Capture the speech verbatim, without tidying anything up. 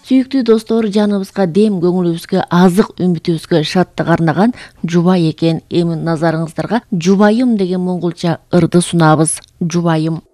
Сүйүктүү достор, жаныбызга дем, көңүлүбүзгө азык, үмүтүбүзгө шаттык арнаган жубай экен. Эми назарыңыздарга жубайым деген монголча ырды сунабыз. Жубайым.